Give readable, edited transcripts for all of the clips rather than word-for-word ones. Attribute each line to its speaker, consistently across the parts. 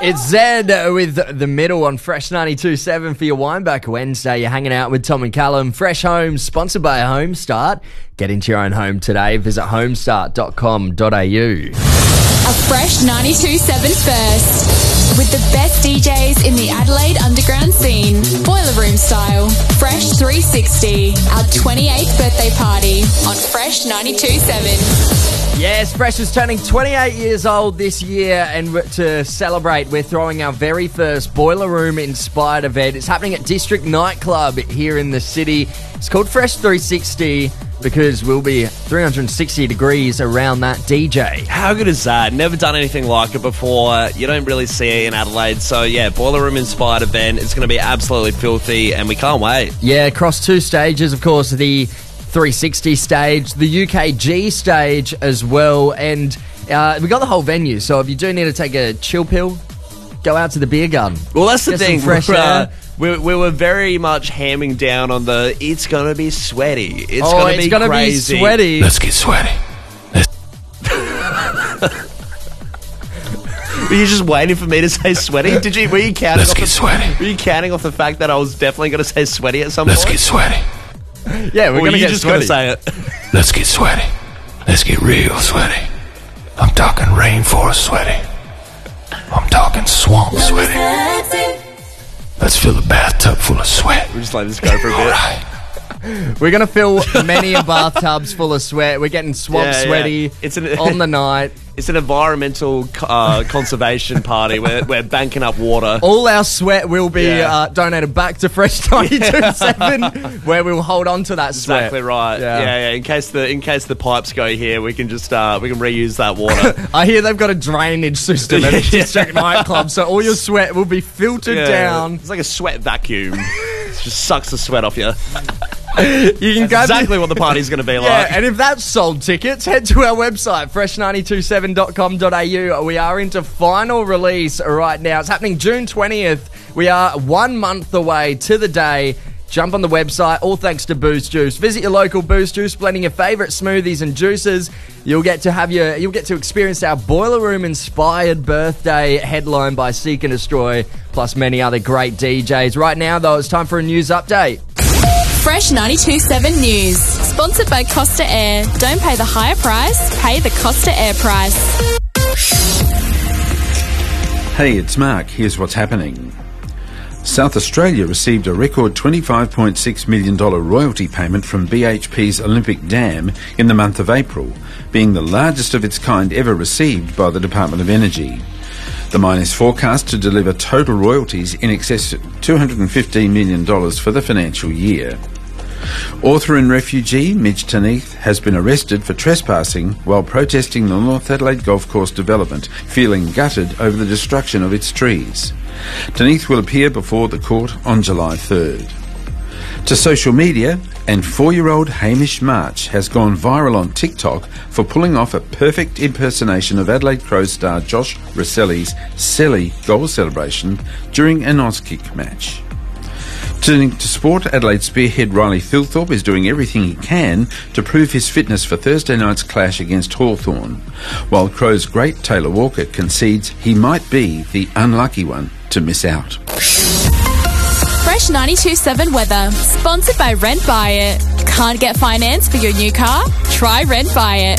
Speaker 1: It's Zed with The Middle on Fresh 92.7 for your Wineback Wednesday. You're hanging out with Tom and Callum. Fresh Homes, sponsored by Homestart. Get into your own home today. Visit homestart.com.au.
Speaker 2: A Fresh 92.7 first. With the best DJs in the Adelaide underground scene. Boiler Room style. Fresh 360. Our 28th birthday party on Fresh 92.7.
Speaker 1: Yes, Fresh is turning 28 years old this year, and to celebrate, we're throwing our very first Boiler Room inspired event. It's happening at District Nightclub here in the city. It's called Fresh 360 because we'll be 360 degrees around that DJ.
Speaker 3: How good is that? Never done anything like it before. You don't really see it in Adelaide. So, yeah, Boiler Room inspired event. It's going to be absolutely filthy, and we can't wait.
Speaker 1: Yeah, across two stages, of course, the 360 stage, the UKG stage as well, and we got the whole venue, so if you do need to take a chill pill, go out to the beer garden.
Speaker 3: Well, that's the thing.
Speaker 1: Fresh air.
Speaker 3: We were very much hamming down on the it's going to be sweaty. It's going to be crazy.
Speaker 1: Sweaty.
Speaker 4: Let's get sweaty.
Speaker 3: Were you just waiting for me to say sweaty? Were you counting
Speaker 4: Let's get sweaty.
Speaker 3: Were you counting off the fact that I was definitely going to say sweaty at some
Speaker 4: Let's
Speaker 3: point?
Speaker 4: get sweaty.
Speaker 1: Yeah, we're going to get
Speaker 3: just
Speaker 1: sweaty.
Speaker 3: going to say it.
Speaker 4: Let's get sweaty. Let's get real sweaty. I'm talking rainforest sweaty. I'm talking swamp sweaty. Let's fill a bathtub full of sweat.
Speaker 3: We'll just let this go for a bit.
Speaker 4: All right.
Speaker 1: We're going to fill many a bathtubs full of sweat. We're getting swamp sweaty on the night.
Speaker 3: It's an environmental conservation party. We're banking up water.
Speaker 1: All our sweat will be donated back to Fresh 92.7, where we'll hold on to that sweat.
Speaker 3: Exactly right. Yeah. In case the pipes go here, we can just we can reuse that water.
Speaker 1: I hear they've got a drainage system at District Nightclub, so all your sweat will be filtered down.
Speaker 3: It's like a sweat vacuum. It just sucks the sweat off you.
Speaker 1: You can
Speaker 3: That's exactly what the party's going to be like.
Speaker 1: Yeah, and if that's sold tickets, head to our website, fresh927.com.au. We are into final release right now. It's happening June 20th. We are 1 month away to the day. Jump on the website, all thanks to Boost Juice. Visit your local Boost Juice, blending your favourite smoothies and juices. You'll get to experience our Boiler Room inspired birthday headlined by Seek and Destroy, plus many other great DJs. Right now, though, it's time for a news update.
Speaker 2: Fresh 92.7 News. Sponsored by Costa Air. Don't pay the higher price, pay the Costa Air price.
Speaker 5: Hey, it's Mark. Here's what's happening. South Australia received a record $25.6 million royalty payment from BHP's Olympic Dam in the month of April, being the largest of its kind ever received by the Department of Energy. The mine is forecast to deliver total royalties in excess of $215 million for the financial year. Author and refugee Midge Taneith has been arrested for trespassing while protesting the North Adelaide Golf Course development, feeling gutted over the destruction of its trees. Taneith will appear before the court on July 3rd. To social media, and 4-year-old Hamish March has gone viral on TikTok for pulling off a perfect impersonation of Adelaide Crows star Josh Rosselli's silly goal celebration during an Auskick match. Turning to sport, Adelaide spearhead Riley Thilthorpe is doing everything he can to prove his fitness for Thursday night's clash against Hawthorn, while Crows' great Taylor Walker concedes he might be the unlucky one to miss out.
Speaker 2: Fresh 92.7 weather. Sponsored by Rent Buy It. Can't get finance for your new car? Try Rent Buy It.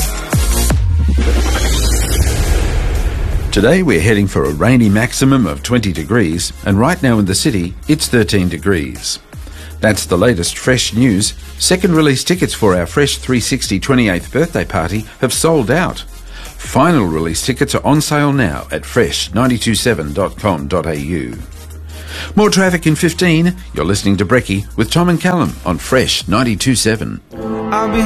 Speaker 5: Today we're heading for a rainy maximum of 20 degrees, and right now in the city it's 13 degrees. That's the latest Fresh news. Second release tickets for our Fresh 360 28th birthday party have sold out. Final release tickets are on sale now at fresh927.com.au. More traffic in 15. You're listening to Brekkie with Tom and Callum on Fresh 92.7.